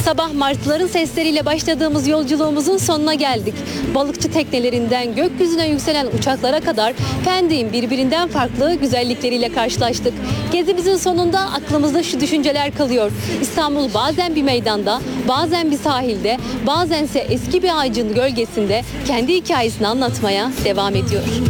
Sabah martıların sesleriyle başladığımız yolculuğumuzun sonuna geldik. Balıkçı teknelerinden gökyüzüne yükselen uçaklara kadar Pendik'in birbirinden farklı güzellikleriyle karşılaştık. Gezimizin sonunda aklımızda şu düşünceler kalıyor. İstanbul bazen bir meydanda, bazen bir sahilde, bazense eski bir ağacın gölgesinde kendi hikayesini anlatmaya devam ediyor.